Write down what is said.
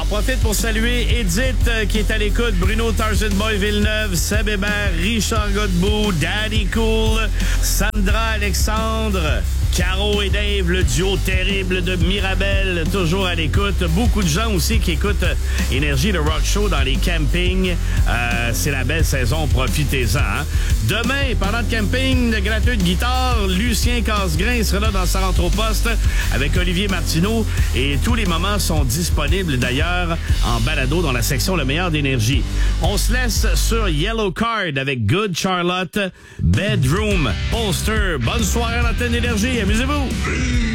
profite pour saluer Edith qui est à l'écoute, Bruno Tarzan Boy Villeneuve, Seb Hébert, Richard Godbout, Daddy Cool, Sandra Alexandre, Caro et Dave, le duo terrible de Mirabel, toujours à l'écoute. Beaucoup de gens aussi qui écoutent Énergie, le rock show dans les campings. C'est la belle saison, profitez-en. Hein? Demain, pendant le camping, le gratuit de guitare, Lucien Casgrain sera là dans sa rentre au poste avec Olivier Martineau. Et tous les moments sont disponibles d'ailleurs en balado dans la section Le meilleur d'énergie. On se laisse sur Yellow Card avec Good Charlotte, Bedroom, Poster. Bonne soirée à l'antenne d'énergie. Amusez-vous!